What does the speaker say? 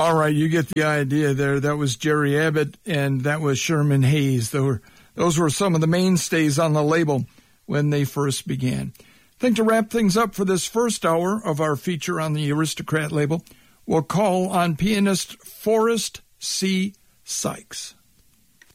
All right, you get the idea there. That was Jerry Abbott, and that was Sherman Hayes. Those were some of the mainstays on the label when they first began. I think to wrap things up for this first hour of our feature on the Aristocrat label, we'll call on pianist Forrest C. Sykes.